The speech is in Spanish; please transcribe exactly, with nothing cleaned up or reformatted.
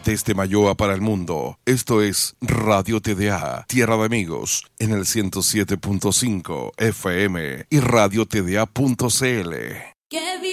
Desde Mayoa para el mundo, esto es Radio T D A, Tierra de Amigos, en el ciento siete punto cinco F M y radio T D A punto C L.